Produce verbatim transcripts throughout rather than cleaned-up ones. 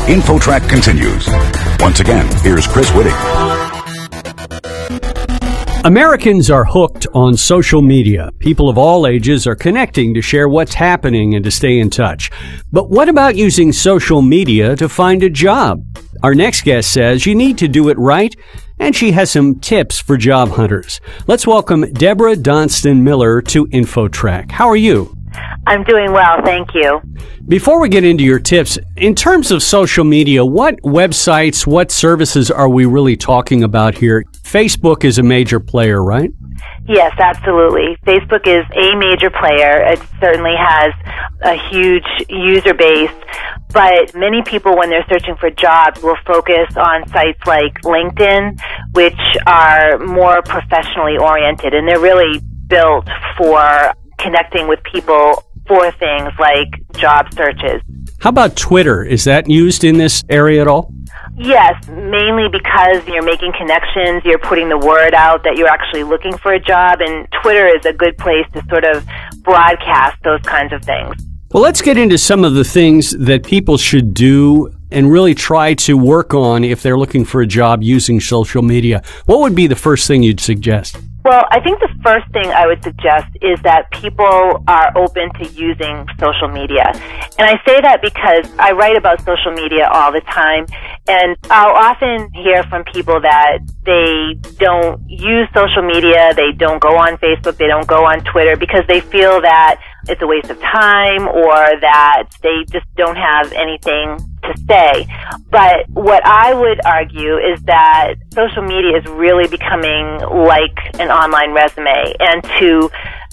InfoTrack continues. Once again, here's Chris Whitting. Americans are hooked on social media. People of all ages are connecting to share what's happening and to stay in touch. But what about using social media to find a job? Our next guest says you need to do it right, and she has some tips for job hunters. Let's welcome Deborah Donston Miller to InfoTrack. How are you? I'm doing well, thank you. Before we get into your tips, in terms of social media, what websites, what services are we really talking about here? Facebook is a major player, right? Yes, absolutely. Facebook is a major player. It certainly has a huge user base, but many people, when they're searching for jobs, will focus on sites like LinkedIn, which are more professionally oriented, and they're really built for connecting with people for things like job searches. How about Twitter? Is that used in this area at all? Yes, mainly because you're making connections, you're putting the word out that you're actually looking for a job, and Twitter is a good place to sort of broadcast those kinds of things. Well, let's get into some of the things that people should do and really try to work on if they're looking for a job using social media. What would be the first thing you'd suggest? Well, I think the first thing I would suggest is that people are open to using social media. And I say that because I write about social media all the time, and I'll often hear from people that they don't use social media, they don't go on Facebook, they don't go on Twitter because they feel that it's a waste of time or that they just don't have anything to say. But what I would argue is that social media is really becoming like an online resume, and to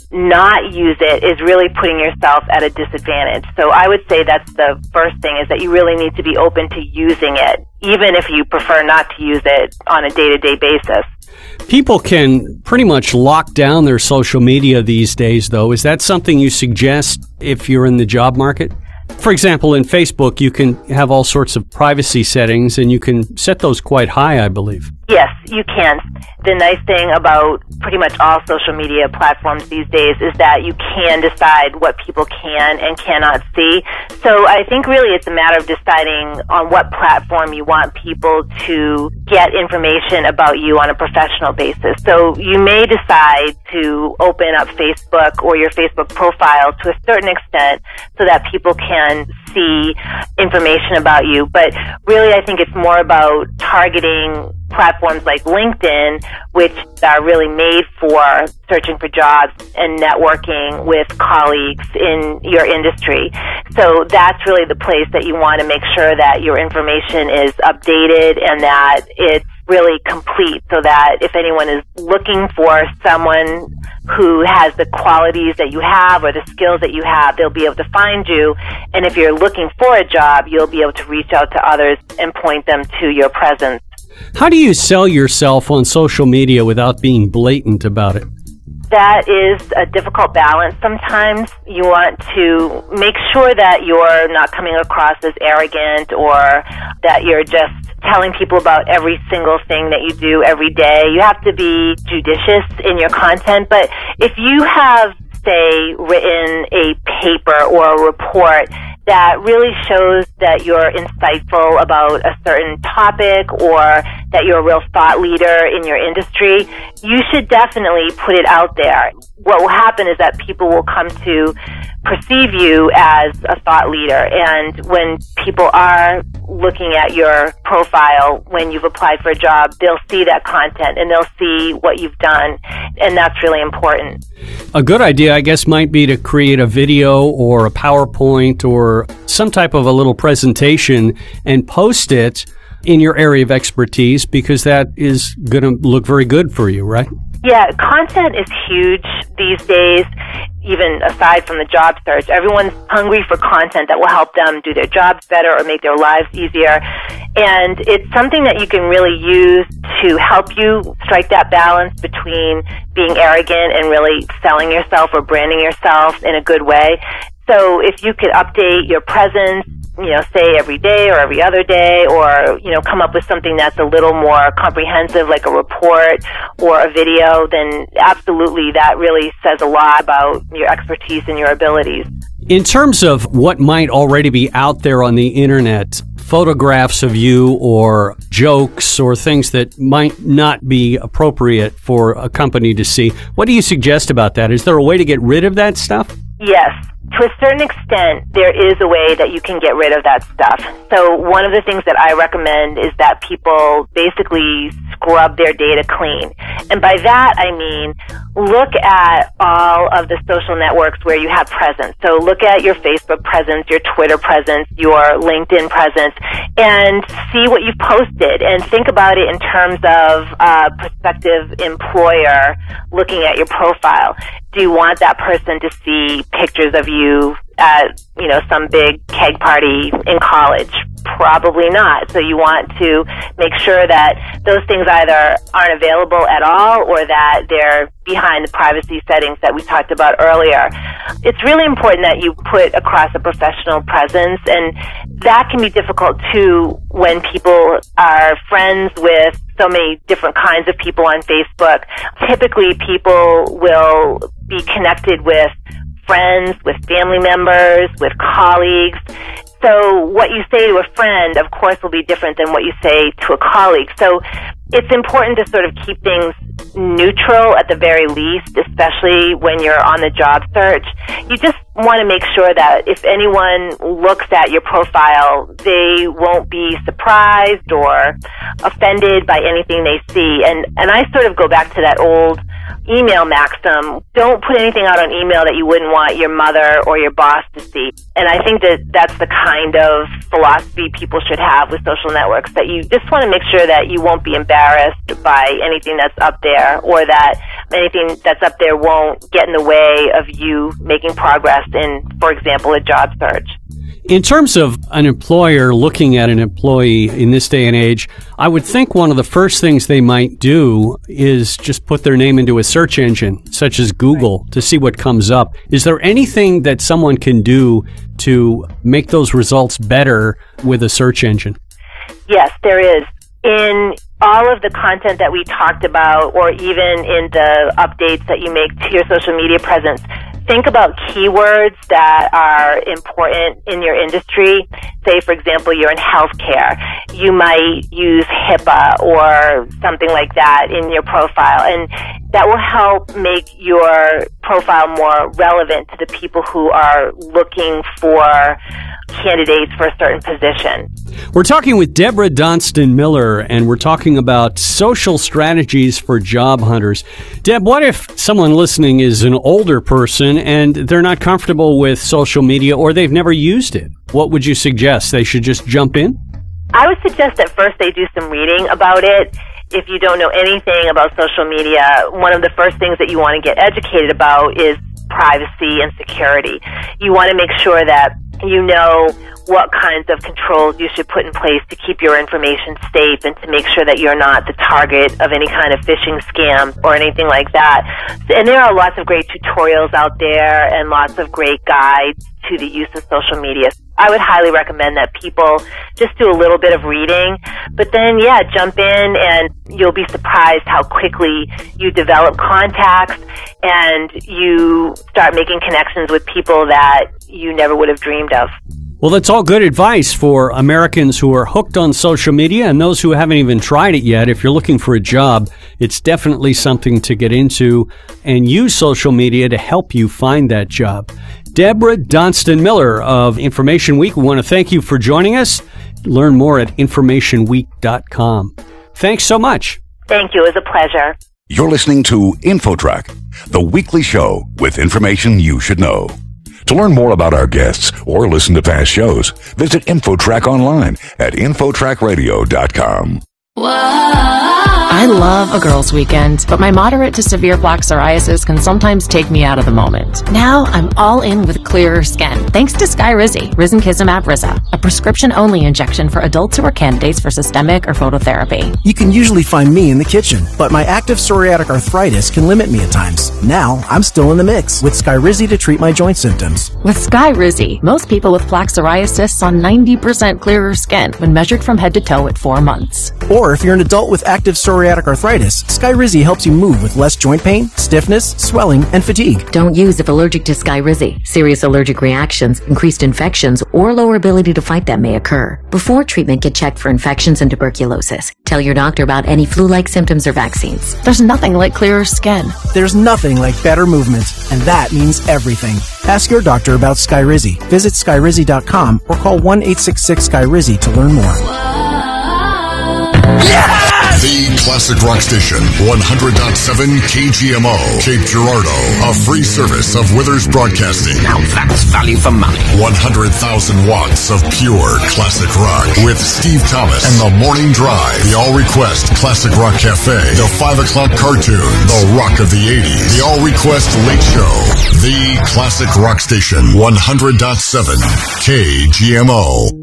not use it is really putting yourself at a disadvantage. So I would say that's the first thing, is that you really need to be open to using it, even if you prefer not to use it on a day-to-day basis. People can pretty much lock down their social media these days, though. Is that something you suggest if you're in the job market? For example, in Facebook, you can have all sorts of privacy settings, and you can set those quite high, I believe. Yes, you can. The nice thing about pretty much all social media platforms these days is that you can decide what people can and cannot see. So I think really it's a matter of deciding on what platform you want people to get information about you on a professional basis. So you may decide to open up Facebook or your Facebook profile to a certain extent so that people can see information about you. But really I think it's more about targeting platforms like LinkedIn, which are really made for searching for jobs and networking with colleagues in your industry. So that's really the place that you want to make sure that your information is updated and that it's really complete, so that if anyone is looking for someone who has the qualities that you have or the skills that you have, they'll be able to find you. And if you're looking for a job, you'll be able to reach out to others and point them to your presence. How do you sell yourself on social media without being blatant about it? That is a difficult balance. Sometimes you want to make sure that you're not coming across as arrogant or that you're just telling people about every single thing that you do every day. You have to be judicious in your content, but if you have, say, written a paper or a report that really shows that you're insightful about a certain topic or that you're a real thought leader in your industry, you should definitely put it out there. What will happen is that people will come to perceive you as a thought leader, and when people are looking at your profile when you've applied for a job, they'll see that content and they'll see what you've done, and that's really important. A good idea, I guess, might be to create a video or a PowerPoint or some type of a little presentation and post it in your area of expertise, because that is going to look very good for you, right? Yeah, content is huge these days, even aside from the job search. Everyone's hungry for content that will help them do their jobs better or make their lives easier. And it's something that you can really use to help you strike that balance between being arrogant and really selling yourself or branding yourself in a good way. So if you could update your presence, you know, say every day or every other day, or, you know, come up with something that's a little more comprehensive, like a report or a video, then absolutely that really says a lot about your expertise and your abilities. In terms of what might already be out there on the internet photographs of you or jokes or things that might not be appropriate for a company to see. What do you suggest about that? Is there a way to get rid of that stuff? Yes. To a certain extent, there is a way that you can get rid of that stuff. So one of the things that I recommend is that people basically scrub their data clean. And by that, I mean, look at all of the social networks where you have presence. So look at your Facebook presence, your Twitter presence, your LinkedIn presence, and see what you've posted. And think about it in terms of a prospective employer looking at your profile. Do you want that person to see pictures of you at, you know, some big keg party in college? Probably not. So you want to make sure that those things either aren't available at all or that they're behind the privacy settings that we talked about earlier. It's really important that you put across a professional presence, and that can be difficult too when people are friends with so many different kinds of people on Facebook. Typically, people will be connected with friends, with family members, with colleagues. So what you say to a friend, of course, will be different than what you say to a colleague. So it's important to sort of keep things neutral at the very least, especially when you're on the job search. You just want to make sure that if anyone looks at your profile, they won't be surprised or offended by anything they see. And, and I sort of go back to that old email maxim. Don't put anything out on email that you wouldn't want your mother or your boss to see. And I think that that's the kind of philosophy people should have with social networks, that you just want to make sure that you won't be embarrassed by anything that's up there, or that anything that's up there won't get in the way of you making progress in, for example, a job search. In terms of an employer looking at an employee in this day and age, I would think one of the first things they might do is just put their name into a search engine, such as Google, to see what comes up. Is there anything that someone can do to make those results better with a search engine? Yes, there is. In all of the content that we talked about, or even in the updates that you make to your social media presence, think about keywords that are important in your industry. Say, for example, you're in healthcare. You might use HIPAA or something like that in your profile, and that will help make your profile more relevant to the people who are looking for candidates for a certain position. We're talking with Deborah Donston Miller, and we're talking about social strategies for job hunters. Deb, what if someone listening is an older person and they're not comfortable with social media, or they've never used it? What would you suggest? They should just jump in? I would suggest that first they do some reading about it. If you don't know anything about social media, one of the first things that you want to get educated about is privacy and security. You want to make sure that you know what kinds of controls you should put in place to keep your information safe and to make sure that you're not the target of any kind of phishing scam or anything like that. And there are lots of great tutorials out there and lots of great guides to the use of social media. I would highly recommend that people just do a little bit of reading, but then, yeah, jump in, and you'll be surprised how quickly you develop contacts and you start making connections with people that you never would have dreamed of. Well, that's all good advice for Americans who are hooked on social media and those who haven't even tried it yet. If you're looking for a job, it's definitely something to get into and use social media to help you find that job. Deborah Donston Miller of Information Week, we want to thank you for joining us. Learn more at information week dot com. Thanks so much. Thank you. It was a pleasure. You're listening to InfoTrack, the weekly show with information you should know. To learn more about our guests or listen to past shows, visit InfoTrack online at infotrack radio dot com. I love a girls' weekend, but my moderate to severe plaque psoriasis can sometimes take me out of the moment. Now I'm all in with clearer skin, thanks to Skyrizi, Risankizumab Riza, a prescription-only injection for adults who are candidates for systemic or phototherapy. You can usually find me in the kitchen, but my active psoriatic arthritis can limit me at times. Now I'm still in the mix with Skyrizi to treat my joint symptoms. With Skyrizi, most people with plaque psoriasis saw ninety percent clearer skin when measured from head to toe at four months. Or if you're an adult with active psoriatic psoriatic arthritis, Skyrizi helps you move with less joint pain, stiffness, swelling, and fatigue. Don't use if allergic to Skyrizi. Serious allergic reactions, increased infections, or lower ability to fight them may occur. Before treatment, get checked for infections and tuberculosis. Tell your doctor about any flu-like symptoms or vaccines. There's nothing like clearer skin. There's nothing like better movement, and that means everything. Ask your doctor about Skyrizi. Visit skyrizi dot com or call one eight six six Skyrizi to learn more. The Classic Rock Station, one hundred point seven K G M O, Cape Girardeau, a free service of Withers Broadcasting. Now that's value for money. one hundred thousand watts of pure classic rock with Steve Thomas and The Morning Drive, the All Request Classic Rock Cafe, the five o'clock cartoon, the Rock of the eighties, the All Request Late Show. The Classic Rock Station, one hundred point seven K G M O.